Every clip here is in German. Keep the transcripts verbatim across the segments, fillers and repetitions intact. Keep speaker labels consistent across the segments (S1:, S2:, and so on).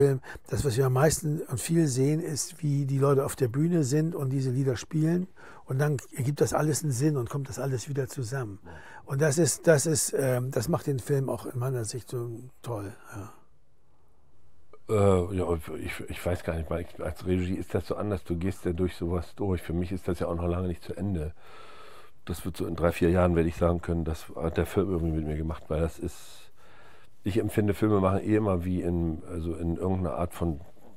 S1: Das, was wir am meisten und viel sehen, ist, wie die Leute auf der Bühne sind und diese Lieder spielen. Und dann ergibt das alles einen Sinn und kommt das alles wieder zusammen. Und das ist, das ist, ähm, das macht den Film auch in meiner Sicht so toll.
S2: Ja, äh, ja ich, ich weiß gar nicht, weil ich, als Regie ist das so anders. Du gehst ja durch sowas durch. Für mich ist das ja auch noch lange nicht zu Ende. Das wird so in drei, vier Jahren, werde ich sagen können, das hat der Film irgendwie mit mir gemacht, weil das ist. Ich empfinde, Filme machen eh immer wie in, also in irgendeiner Art von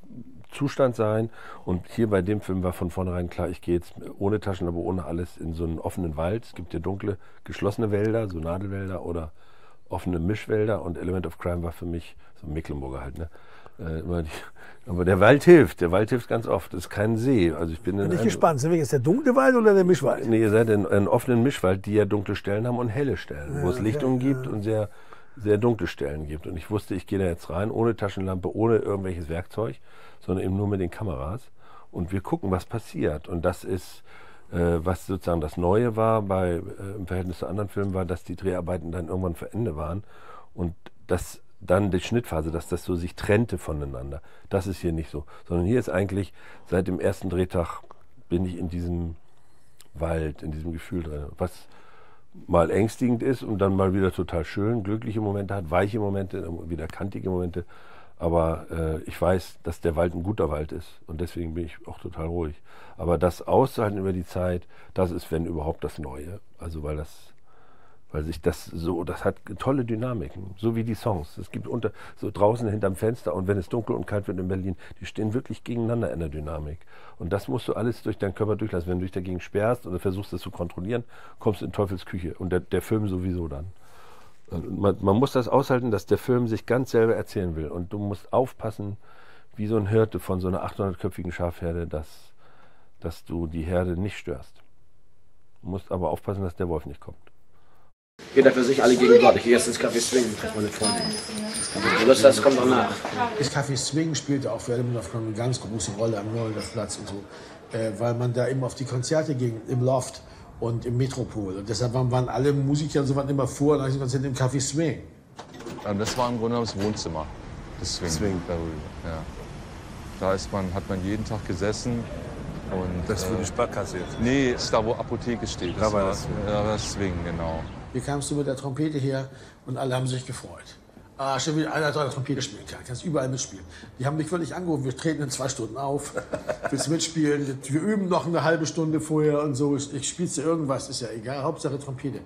S2: Zustand sein. Und hier bei dem Film war von vornherein klar, ich gehe jetzt ohne Taschen, aber ohne alles in so einen offenen Wald. Es gibt ja dunkle, geschlossene Wälder, so Nadelwälder oder offene Mischwälder. Und Element of Crime war für mich, so Mecklenburger halt, ne? Äh, immer die, aber der Wald hilft, der Wald hilft ganz oft. Es ist kein See. Also ich bin,
S1: bin ich gespannt, sind wir jetzt der dunkle Wald oder der Mischwald?
S2: Nee, ihr seid in einem offenen Mischwald, die ja dunkle Stellen haben und helle Stellen, ja, wo es Lichtungen okay, gibt ja. und sehr... sehr dunkle Stellen gibt. Und ich wusste, ich gehe da jetzt rein, ohne Taschenlampe, ohne irgendwelches Werkzeug, sondern eben nur mit den Kameras. Und wir gucken, was passiert. Und das ist, äh, was sozusagen das Neue war bei, äh, im Verhältnis zu anderen Filmen, war, dass die Dreharbeiten dann irgendwann zu Ende waren. Und dass dann die Schnittphase, dass das so sich trennte voneinander. Das ist hier nicht so. Sondern hier ist eigentlich, seit dem ersten Drehtag bin ich in diesem Wald, in diesem Gefühl drin. Was mal ängstigend ist und dann mal wieder total schön, glückliche Momente hat, weiche Momente, wieder kantige Momente. Aber äh, ich weiß, dass der Wald ein guter Wald ist und deswegen bin ich auch total ruhig. Aber das auszuhalten über die Zeit, das ist, wenn überhaupt, das Neue. Also weil das, weil sich das so, das hat tolle Dynamiken, so wie die Songs. Es gibt unter, so draußen hinterm Fenster und wenn es dunkel und kalt wird in Berlin, die stehen wirklich gegeneinander in der Dynamik. Und das musst du alles durch deinen Körper durchlassen. Wenn du dich dagegen sperrst oder versuchst, das zu kontrollieren, kommst du in Teufelsküche. Und der, der Film sowieso dann. Man, man muss das aushalten, dass der Film sich ganz selber erzählen will. Und du musst aufpassen, wie so ein Hirte von so einer achthundertköpfigen Schafherde, dass, dass du die Herde nicht störst. Du musst aber aufpassen, dass der Wolf nicht kommt.
S3: Jeder für sich, alle gegen Gott. Ich gehe erst ins Café Swing, treffe meine Freundin. Das, das kommt danach.
S1: Das Café Swing spielte auch für Element of Crime eine ganz große Rolle am Neulendorfplatz und so. Äh, weil man da immer auf die Konzerte ging, im Loft und im Metropol. Und deshalb waren, waren alle Musiker und so waren immer vor nach dem Konzert im Café Swing.
S4: Also das war im Grunde das Wohnzimmer, das Swing, Swing. darüber. Ja. Da ist man, hat man jeden Tag gesessen. Und,
S2: das ist für
S4: äh,
S2: die Sparkasse jetzt?
S4: Nee, ist da, wo Apotheke steht. Das,
S2: da war
S4: das, Swing. Ja, das Swing, genau.
S1: Hier kamst du mit der Trompete her und alle haben sich gefreut. Ah, schon wieder einer, der Trompete spielen kann. Kannst überall mitspielen. Die haben mich wirklich angerufen, wir treten in zwei Stunden auf. Willst du mitspielen? Wir üben noch eine halbe Stunde vorher und so. Ich, ich spielst du irgendwas, ist ja egal. Hauptsache Trompete.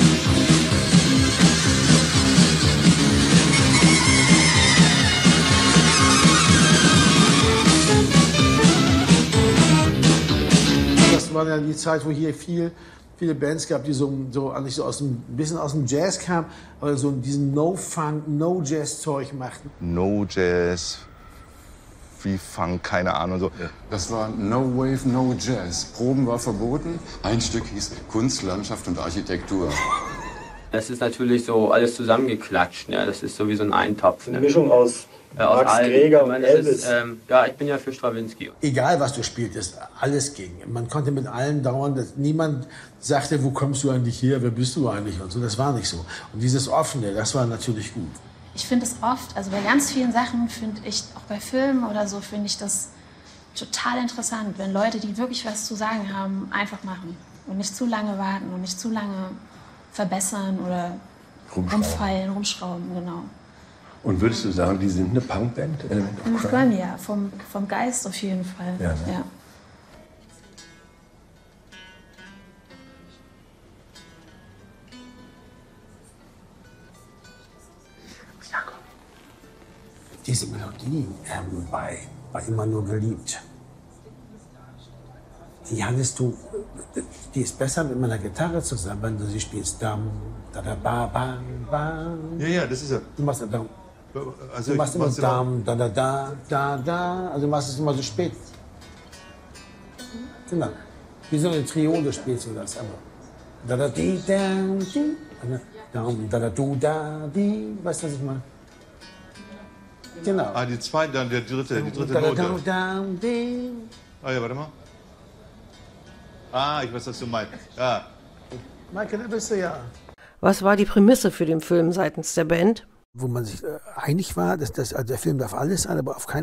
S1: Das war ja die Zeit, wo hier viel viele Bands gab, die so, so eigentlich so aus dem, ein bisschen aus dem Jazz kamen, aber so diesen No-Funk, No-Jazz-Zeug machten.
S5: No-Jazz, wie Funk, keine Ahnung. So.
S6: Ja. Das war No-Wave, No-Jazz. Proben war verboten. Ein Stück hieß Kunst, Landschaft und Architektur.
S3: Das ist natürlich so alles zusammengeklatscht. Ne? Das ist so wie so ein Eintopf. Ne?
S7: Eine Mischung aus,
S3: äh, aus
S7: Max
S3: allem.
S7: Greger und
S3: meine,
S7: Elvis.
S3: Ist, ähm, ja, ich bin ja für Stravinsky.
S1: Egal, was du spieltest, alles ging. Man konnte mit allen dauern, dass niemand sagte, wo kommst du eigentlich her, wer bist du eigentlich und so. Das war nicht so. Und dieses Offene, das war natürlich gut.
S8: Ich finde es oft, also bei ganz vielen Sachen finde ich, auch bei Filmen oder so, finde ich das total interessant, wenn Leute, die wirklich was zu sagen haben, einfach machen und nicht zu lange warten und nicht zu lange verbessern oder
S2: Rumschrauben.
S8: rumfeilen, rumschrauben, genau.
S2: Und würdest du sagen, die sind eine Punkband? Element of Crime?
S8: Crime, ja, vom, vom Geist auf jeden Fall.
S2: Ja, ne?
S8: Ja.
S1: Diese Melodie ähm, bei, bei Immer nur geliebt, die hattest du, die ist besser mit meiner Gitarre zusammen, wenn du sie spielst. Dam, da, da, ba, ba, ba.
S5: Ja, ja, das ist ja.
S1: Du machst, dam,
S5: Also
S1: du machst immer Dam, da, da, da, da, da. Also du machst es immer so spät. Genau. Wie so eine Triode spielst du das immer. Da, da, di, da, di. Dam, da, da, du, da, di. Weißt du, was ich meine? Genau.
S5: Ah, die zweite, dann der dritte, die dritte Note. Ah ja, warte mal. Ah, ich weiß, was du meinst. Ja.
S1: Michael, da bist du ja.
S9: Was war die Prämisse für den Film seitens der Band?
S1: Wo man sich einig war, dass das, also der Film darf alles sein, aber auf keinen